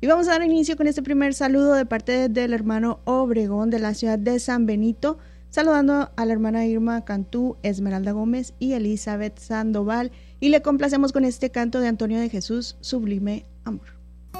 Y vamos a dar inicio con este primer saludo de parte del hermano Obregón de la ciudad de San Benito, saludando a la hermana Irma Cantú, Esmeralda Gómez y Elizabeth Sandoval. Y le complacemos con este canto de Antonio de Jesús, Sublime Amor.